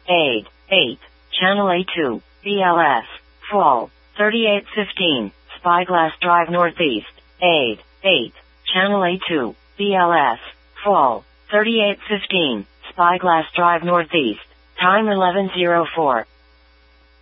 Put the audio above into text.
Aid, 8. Channel A2, BLS, Fall, 3815, Spyglass Drive Northeast. Aid, 8. Channel A2, BLS, Fall, 3815, Spyglass Drive Northeast. Time 11:04.